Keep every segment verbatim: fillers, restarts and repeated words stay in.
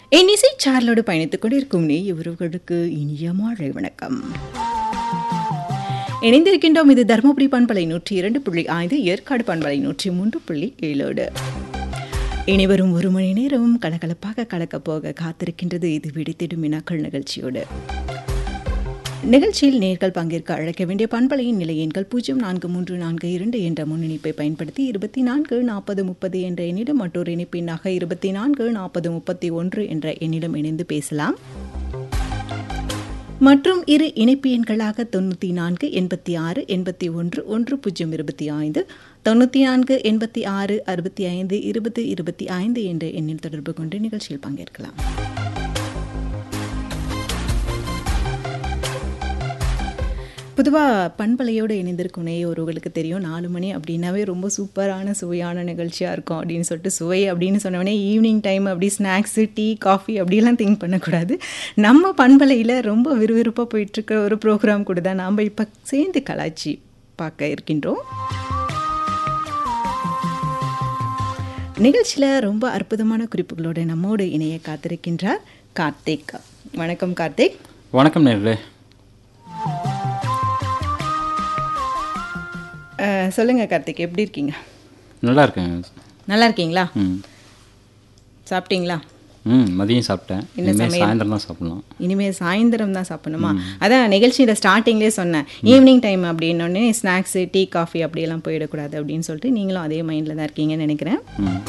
என் இசை சார்லோடு பயணித்துக் கொண்டிருக்கும் நீ இவர்களுக்கு இனிய மாலை வணக்கம். இணைந்திருக்கின்றோம். இது தருமபுரி பண்பலை நூற்றி இரண்டு புள்ளி ஐந்து, ஏற்காடு பண்பலை நூற்றி மூன்று புள்ளி ஏழோடு. இனிவரும் ஒரு மணி நேரமும் கலகலப்பாக கலக்கப் போக காத்திருக்கின்றது இது விடைத்திடும் வினாக்கள் நிகழ்ச்சியோடு. நிகழ்ச்சியில் நேர்கள் பங்கேற்க அழைக்க வேண்டிய பண்பலையின் நிலை எண்கள் பூஜ்ஜியம் நான்கு மூன்று நான்கு இரண்டு என்ற முன்னிணைப்பை பயன்படுத்தி இருபத்தி நான்கு நாற்பது முப்பது என்ற எண்ணிடம் மற்றொரு இணைப்பினாக இருபத்தி நான்கு நாற்பது முப்பத்தி ஒன்று என்ற எண்ணிடம் இணைந்து பேசலாம். மற்றும் இரு இணைப்பு எண்களாக தொண்ணூற்றி நான்கு எண்பத்தி ஆறு எண்பத்தி ஒன்று ஒன்று பூஜ்ஜியம் இருபத்தி ஐந்து, தொண்ணூற்றி நான்கு எண்பத்தி ஆறு அறுபத்தி ஐந்து இருபது இருபத்தி ஐந்து என்ற எண்ணில் தொடர்பு கொண்டு நிகழ்ச்சியில் பங்கேற்கலாம். பொதுவாக பண்பலையோடு இணைந்திருக்கும் நேயர்களுக்கு தெரியும், நாலு மணி அப்படின்னாவே ரொம்ப சூப்பரான சுவையான நிகழ்ச்சியாக இருக்கும் அப்படின்னு சொல்லிட்டு, சுவை அப்படின்னு சொன்னோடனே ஈவினிங் டைம் அப்படி ஸ்நாக்ஸு டீ காஃபி அப்படிலாம் திங்க் பண்ணக்கூடாது. நம்ம பண்பலையில் ரொம்ப விறுவிறுப்பாக போயிட்டுருக்க ஒரு ப்ரோக்ராம் கூட தான் நாம் இப்போ சேர்ந்து கலாய்ச்சி பார்க்க இருக்கின்றோம். நிகழ்ச்சியில் ரொம்ப அற்புதமான குறிப்புகளோடு நம்மோடு இணைய காத்திருக்கின்றார் கார்த்திக். வணக்கம் கார்த்திக். வணக்கம் நேர்களே. சொல்லுங்க கார்த்திக், எப்படி இருக்கீங்க? நல்லா இருக்கேன். நல்லா இருக்கீங்களா? ம் சாப்பிட்டீங்களா? ம் மதியம் சாப்பிட்டேன். இனிமேல் சாயந்தரம் தான் சாப்பிடணும். இனிமேல் சாயந்தரம் தான் சாப்பிடணுமா? அதான் நிகழ்ச்சியில் ஸ்டார்டிங்லேயே சொன்னேன், ஈவினிங் டைம் அப்படின்னோடனே ஸ்நாக்ஸு டீ காஃபி அப்படியெல்லாம் போயிடக்கூடாது அப்படின்னு சொல்லிட்டு நீங்களும் அதே மைண்டில் தான் இருக்கீங்கன்னு நினைக்கிறேன்.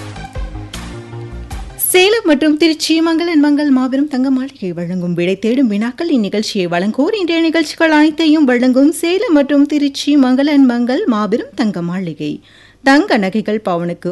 சேலம் மற்றும் திருச்சி மங்களன் மங்கள் மாபெரும் தங்க மாளிகை வழங்கும் விடை தேடும் வினாக்கள் இந்நிகழ்ச்சியை வழங்குவோர் இன்றைய நிகழ்ச்சிகள் அனைத்தையும் வழங்கும் சேலம் மற்றும் திருச்சி மங்களன் மங்கள் மாபெரும் தங்க மாளிகை. தங்க நகைகள் பவுனுக்கு